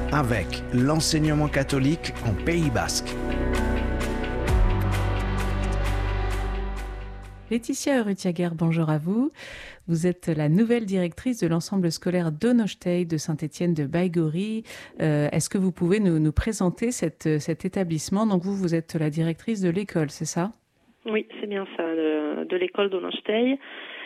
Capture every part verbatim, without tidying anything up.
avec l'enseignement catholique en Pays basque. Laetitia Urrutiaguer, bonjour à vous. Vous êtes la nouvelle directrice de l'ensemble scolaire Donostiei de Saint-Étienne de Baïgori. Euh, est-ce que vous pouvez nous, nous présenter cette, cet établissement? Donc vous, vous êtes la directrice de l'école, c'est ça? Oui, c'est bien ça, de, de l'école Donostiei.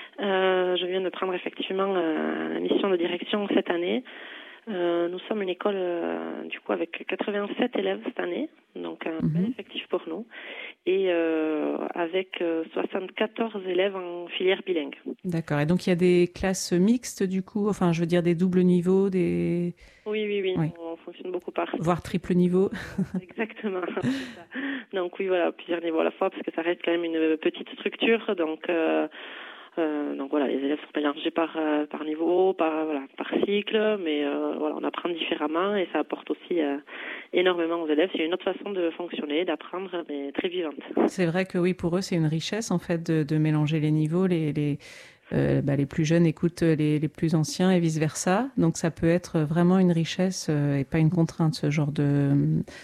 Euh, je viens de prendre effectivement euh, la mission de direction cette année. Euh, nous sommes une école euh, du coup avec quatre-vingt-sept élèves cette année, donc un mmh. bel effectif pour nous, et euh, avec euh, soixante-quatorze élèves en filière bilingue. D'accord, et donc il y a des classes mixtes du coup, enfin je veux dire des doubles niveaux, des... Oui, oui, oui, oui. on fonctionne beaucoup par... Voire triple niveau. Exactement, c'est ça. Donc oui, voilà, plusieurs niveaux à la fois, parce que ça reste quand même une petite structure, donc... Euh, Euh, donc voilà, les élèves sont mélangés par euh, par niveau, par voilà, par cycle, mais euh, voilà, on apprend différemment et ça apporte aussi euh, énormément aux élèves. C'est une autre façon de fonctionner, d'apprendre, mais très vivante. C'est vrai que oui, pour eux, c'est une richesse en fait de, de mélanger les niveaux. Les les euh, bah, les plus jeunes écoutent les les plus anciens et vice versa. Donc ça peut être vraiment une richesse euh, et pas une contrainte, ce genre de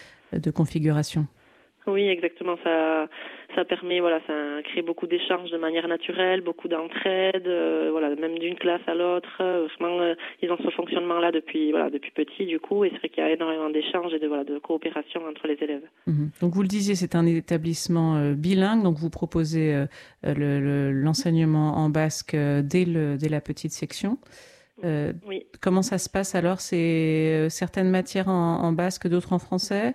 de configuration. Oui, exactement. Ça, ça permet, voilà, ça crée beaucoup d'échanges de manière naturelle, beaucoup d'entraide, euh, voilà, même d'une classe à l'autre. Euh, vraiment, euh, ils ont ce fonctionnement-là depuis, voilà, depuis petit, du coup, et c'est vrai qu'il y a énormément d'échanges et de, voilà, de coopération entre les élèves. Mmh. Donc vous le disiez, c'est un établissement euh, bilingue, donc vous proposez euh, le, le, l'enseignement en basque euh, dès le, dès la petite section. Euh, oui. Comment ça se passe alors? C'est euh, certaines matières en, en basque, d'autres en français?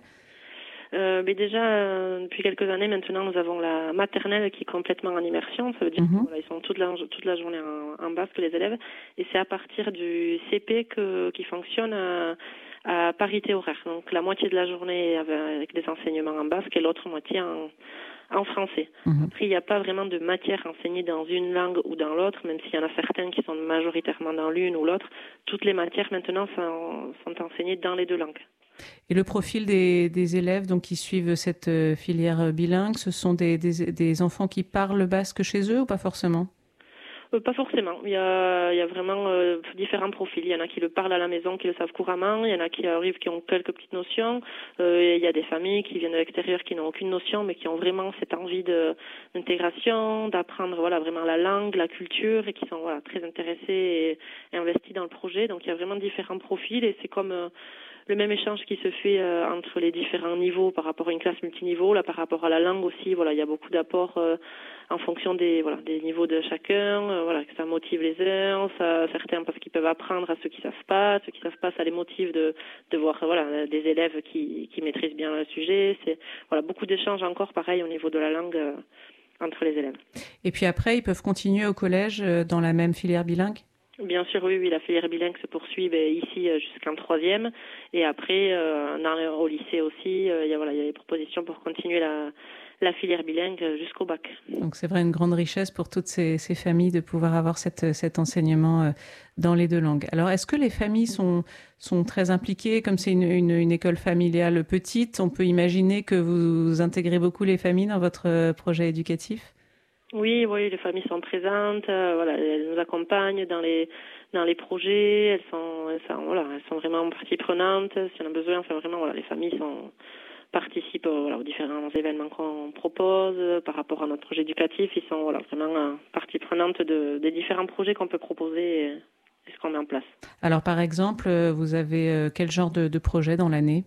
Euh, mais déjà, euh, depuis quelques années maintenant, nous avons la maternelle qui est complètement en immersion. Ça veut dire mmh. qu'ils voilà, ils sont toute la, toute la journée en, en basque, les élèves. Et c'est à partir du C P que, qui fonctionne à, à parité horaire. Donc la moitié de la journée avec des enseignements en basque et l'autre moitié en, en français. Mmh. Après, il n'y a pas vraiment de matière enseignée dans une langue ou dans l'autre, même s'il y en a certains qui sont majoritairement dans l'une ou l'autre. Toutes les matières maintenant sont, sont enseignées dans les deux langues. Et le profil des, des élèves donc, qui suivent cette euh, filière bilingue, ce sont des, des, des enfants qui parlent basque chez eux ou pas forcément? euh, Pas forcément. Il y a, il y a vraiment euh, différents profils. Il y en a qui le parlent à la maison, qui le savent couramment. Il y en a qui arrivent, qui ont quelques petites notions. Euh, et il y a des familles qui viennent de l'extérieur, qui n'ont aucune notion, mais qui ont vraiment cette envie de, d'intégration, d'apprendre voilà, vraiment la langue, la culture, et qui sont voilà, très intéressés et, et investis dans le projet. Donc il y a vraiment différents profils et c'est comme... Euh, le même échange qui se fait euh, entre les différents niveaux par rapport à une classe multiniveau, là par rapport à la langue aussi, voilà, il y a beaucoup d'apports euh, en fonction des voilà des niveaux de chacun, euh, voilà, que ça motive les uns, ça, certains parce qu'ils peuvent apprendre à ceux qui savent pas, ceux qui savent pas, ça les motive de de voir voilà des élèves qui qui maîtrisent bien le sujet, c'est voilà beaucoup d'échanges encore pareil au niveau de la langue euh, entre les élèves. Et puis après, ils peuvent continuer au collège euh, dans la même filière bilingue? Bien sûr, oui, oui, la filière bilingue se poursuit ben, ici euh, jusqu'en troisième et après euh, dans le, au lycée aussi, euh, il y a voilà, il y a des propositions pour continuer la la filière bilingue jusqu'au bac. Donc c'est vrai une grande richesse pour toutes ces, ces familles de pouvoir avoir cette, cet enseignement euh, dans les deux langues. Alors est-ce que les familles sont sont très impliquées, comme c'est une, une, une école familiale petite, on peut imaginer que vous intégrez beaucoup les familles dans votre projet éducatif? Oui, oui, les familles sont présentes, euh, voilà, elles nous accompagnent dans les dans les projets, elles sont, elles sont voilà, elles sont vraiment partie prenante, si on a besoin, enfin vraiment voilà, les familles sont participent euh, voilà, aux différents événements qu'on propose par rapport à notre projet éducatif, ils sont voilà vraiment euh, partie prenante de des différents projets qu'on peut proposer et, et ce qu'on met en place. Alors par exemple, vous avez euh, quel genre de, de projet dans l'année?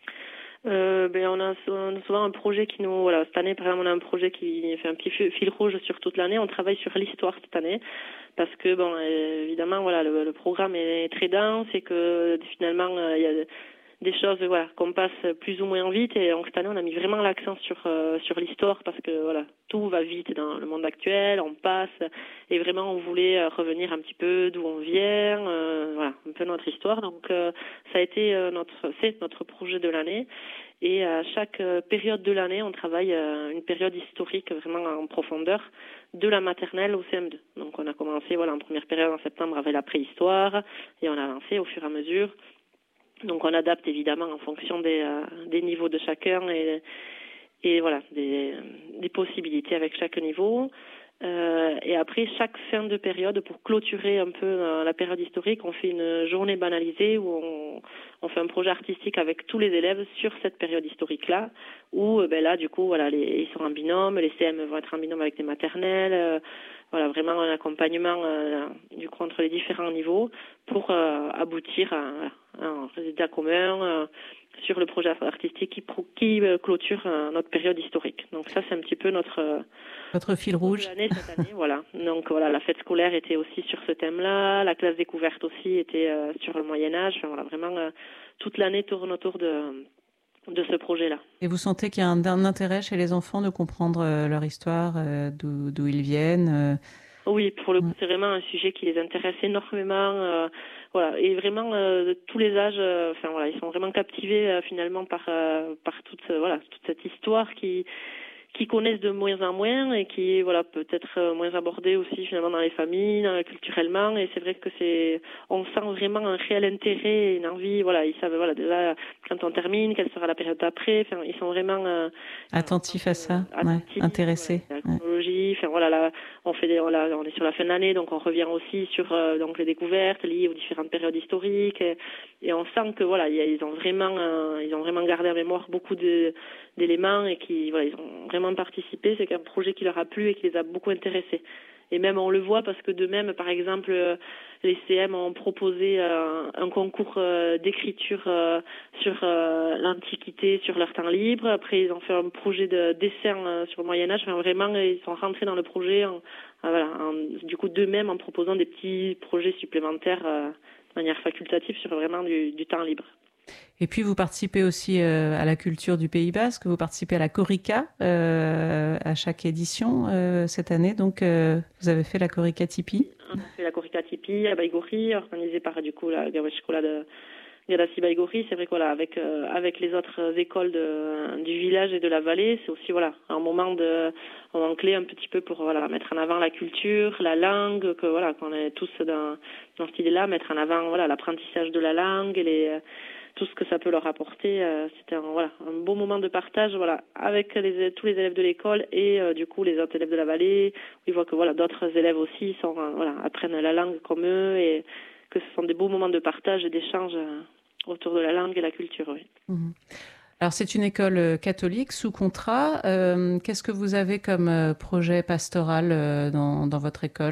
Euh, ben on a, on a souvent un projet qui nous voilà cette année par exemple on a un projet qui fait un petit fil rouge sur toute l'année. On travaille sur l'histoire cette année parce que bon évidemment voilà le, le programme est très dense et que finalement il y a des choses voilà qu'on passe plus ou moins vite et donc cette année on a mis vraiment l'accent sur euh, sur l'histoire parce que voilà tout va vite dans le monde actuel, on passe et vraiment on voulait revenir un petit peu d'où on vient, euh, voilà un peu notre histoire. Donc euh, ça a été euh, notre c'est notre projet de l'année et à chaque euh, période de l'année on travaille euh, une période historique vraiment en profondeur de la maternelle au C M deux. Donc on a commencé voilà en première période en septembre avec la préhistoire et on a avancé au fur et à mesure. Donc on adapte évidemment en fonction des, euh, des niveaux de chacun et, et voilà des, des possibilités avec chaque niveau. Euh, et après chaque fin de période, pour clôturer un peu euh, la période historique, on fait une journée banalisée où on, on fait un projet artistique avec tous les élèves sur cette période historique-là, où ben là, du coup, voilà, les, ils sont en binôme, les C M vont être en binôme avec des maternelles, euh, voilà, vraiment un accompagnement euh, du coup entre les différents niveaux pour euh, aboutir à, à un résultat commun euh, sur le projet artistique qui, qui euh, clôture euh, notre période historique. Donc ça, c'est un petit peu notre euh, votre fil rouge. L'année cette année, voilà. Donc voilà, la fête scolaire était aussi sur ce thème-là, la classe découverte aussi était euh, sur le Moyen Âge. Enfin voilà, vraiment euh, toute l'année tourne autour de de ce projet-là. Et vous sentez qu'il y a un, un intérêt chez les enfants de comprendre euh, leur histoire, euh, d'où, d'où ils viennent euh... Oui, pour le coup, c'est vraiment un sujet qui les intéresse énormément. Euh, voilà, et vraiment euh, de tous les âges. Euh, enfin voilà, ils sont vraiment captivés euh, finalement par euh, par toute euh, voilà toute cette histoire qui qui connaissent de moins en moins et qui est voilà peut-être moins abordée aussi finalement dans les familles, dans, culturellement. Et c'est vrai que c'est, on sent vraiment un réel intérêt, une envie. Voilà, ils savent voilà déjà quand on termine, quelle sera la période d'après. Enfin, ils sont vraiment euh, attentifs à ça, euh, attentifs, ouais, intéressés. Ouais, la chronologie. Enfin voilà, là, on fait des, voilà, on est sur la fin de l'année, donc on revient aussi sur euh, donc les découvertes liées aux différentes périodes historiques. Et, et on sent que voilà, ils ont vraiment, euh, ils ont vraiment gardé en mémoire beaucoup de d'éléments et qui voilà, ils ont vraiment participé. C'est un projet qui leur a plu et qui les a beaucoup intéressés. Et même on le voit parce que de même, par exemple, les C M ont proposé euh, un concours euh, d'écriture euh, sur euh, l'Antiquité, sur leur temps libre. Après, ils ont fait un projet de dessin euh, sur le Moyen Âge. Enfin, vraiment, ils sont rentrés dans le projet, en, voilà, en, du coup, d'eux-mêmes en proposant des petits projets supplémentaires euh, de manière facultative sur vraiment du, du temps libre. Et puis vous participez aussi euh, à la culture du Pays Basque, vous participez à la Corica euh, à chaque édition euh, cette année, donc euh, vous avez fait la Corica Tipi. On a fait la Corica Tipi à Baïgori, organisée par du coup la Gaweshkola de Gadassi Baïgori. C'est vrai que voilà, avec euh, avec les autres écoles de, du village et de la vallée, c'est aussi voilà un moment de un moment clé un petit peu pour voilà mettre en avant la culture, la langue, que voilà qu'on est tous dans dans cette idée-là, mettre en avant voilà l'apprentissage de la langue et les tout ce que ça peut leur apporter. Euh, c'était un, voilà, un beau moment de partage voilà, avec les, tous les élèves de l'école et euh, du coup les autres élèves de la vallée. Ils voient que voilà, d'autres élèves aussi sont, euh, voilà, apprennent la langue comme eux et que ce sont des beaux moments de partage et d'échange euh, autour de la langue et la culture. Oui. Mmh. Alors c'est une école catholique sous contrat. Euh, qu'est-ce que vous avez comme euh, projet pastoral euh, dans, dans votre école ?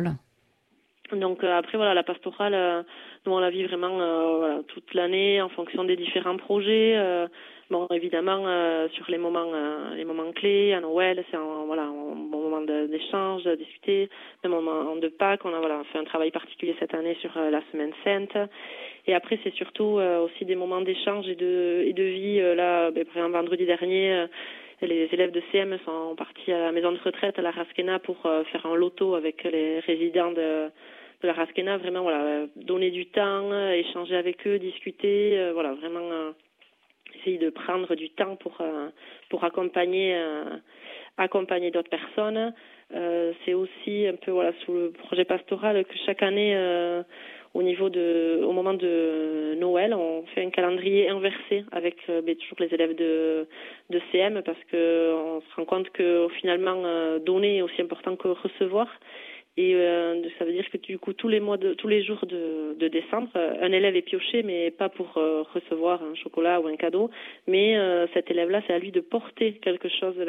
Donc euh, après voilà la pastorale, euh, nous on la vit vraiment euh, voilà, toute l'année en fonction des différents projets. Euh, bon évidemment euh, sur les moments euh, les moments clés à Noël c'est un voilà un bon moment de, d'échange, de discuter. Même au moment de Pâques on a voilà fait un travail particulier cette année sur euh, la Semaine Sainte. Et après c'est surtout euh, aussi des moments d'échange et de et de vie. Euh, là ben, par exemple vendredi dernier. Euh, Les élèves de C M sont partis à la maison de retraite à la Rasquena pour euh, faire un loto avec les résidents de de la Rasquena, vraiment voilà, donner du temps, échanger avec eux, discuter, euh, voilà, vraiment euh, essayer de prendre du temps pour euh, pour accompagner euh, accompagner d'autres personnes. Euh, c'est aussi un peu voilà sous le projet pastoral que chaque année euh, au niveau de au moment de Noël, on fait un calendrier inversé avec euh, ben, toujours les élèves de de C M parce que on se rend compte que finalement euh, donner est aussi important que recevoir. Et euh, ça veut dire que du coup tous les mois de tous les jours de, de décembre, un élève est pioché, mais pas pour euh, recevoir un chocolat ou un cadeau, mais euh, cet élève-là, c'est à lui de porter quelque chose